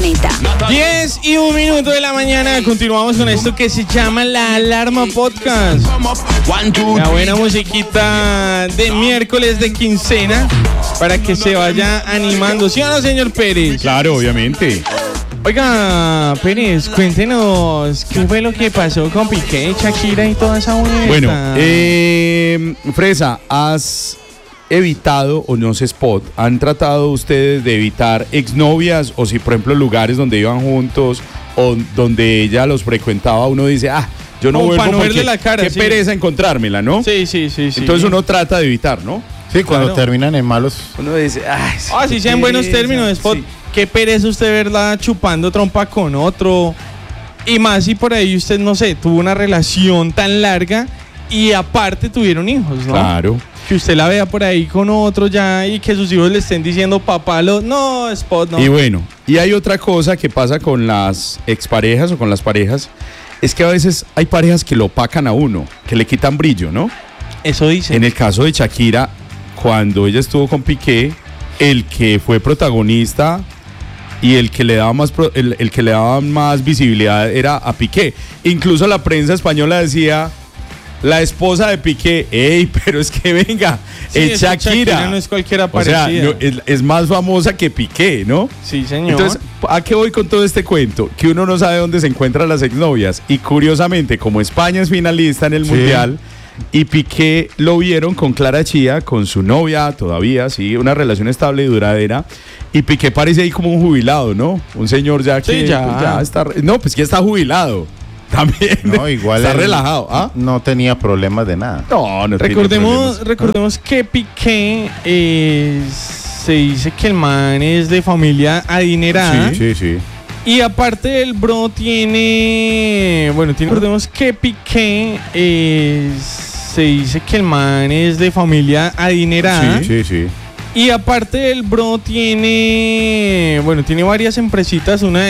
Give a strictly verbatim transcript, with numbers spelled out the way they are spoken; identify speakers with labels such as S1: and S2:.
S1: Planeta.
S2: diez y un minuto de la mañana. Continuamos con esto que se llama La Alarma Podcast. La buena musiquita de miércoles de quincena para que se vaya animando. ¿Sí o no, señor Pérez?
S3: Claro, obviamente.
S2: Oiga, Pérez, cuéntenos qué fue lo que pasó con Piqué, Shakira y toda esa vuelta.
S3: Bueno, eh, Fresa, ¿has evitado, o no sé, Spot, han tratado ustedes de evitar exnovias o si, por ejemplo, lugares donde iban juntos o donde ella los frecuentaba, uno dice, ah, yo no
S2: Como
S3: vuelvo
S2: para no
S3: porque
S2: verle la cara,
S3: qué
S2: sí.
S3: pereza encontrármela, ¿no?
S2: Sí, sí, sí, sí.
S3: Entonces uno trata de evitar, ¿no?
S4: Sí, cuando
S2: Claro.
S4: terminan en malos.
S3: Uno dice, ay, sí,
S2: Ah, si sean
S3: qué
S2: buenos
S3: pereza".
S2: términos, Spot.
S3: Sí.
S2: Qué pereza usted verla chupando trompa con otro. Y más si por ahí usted, no sé, tuvo una relación tan larga y aparte tuvieron hijos, ¿no?
S3: Claro.
S2: Que usted la vea por ahí con otro ya y que sus hijos le estén diciendo papá, lo... no, Spot, no.
S3: Y bueno, y hay otra cosa que pasa con las exparejas o con las parejas, es que a veces hay parejas que lo opacan a uno, que le quitan brillo, ¿no?
S2: Eso dice.
S3: En el caso de Shakira, cuando ella estuvo con Piqué, el que fue protagonista y el que le daba más pro- el, el que le daba más visibilidad era a Piqué. Incluso la prensa española decía, la esposa de Piqué, ey, pero es que venga,
S2: Sí,
S3: es
S2: es que
S3: Shakira.
S2: Shakira no es cualquiera
S3: O sea,
S2: parecida.
S3: no, es, es más famosa que Piqué, ¿no?
S2: Sí, señor.
S3: Entonces, ¿a qué voy con todo este cuento? Que uno no sabe dónde se encuentran las exnovias. Y curiosamente, como España es finalista en el
S4: Sí.
S3: Mundial, y Piqué lo vieron con Clara Chía, con su novia todavía, sí, una relación estable y duradera. Y Piqué parece ahí como un jubilado, ¿no? Un señor ya que
S2: Sí, ya.
S3: pues, ya está... re- No, pues que está jubilado. También.
S4: No, igual
S3: está
S4: él
S3: relajado. ¿Ah?
S4: No tenía problemas de nada.
S3: No, no tiene
S2: Recordemos,
S3: problemas.
S2: recordemos que Piqué eh, se dice que el man es de familia adinerada.
S4: Sí, sí.
S2: Y aparte el bro tiene, bueno, tiene, recordemos que Piqué eh, se dice que el man es de familia adinerada.
S4: Sí, sí, sí.
S2: Y aparte el bro tiene, bueno, tiene varias empresitas, una de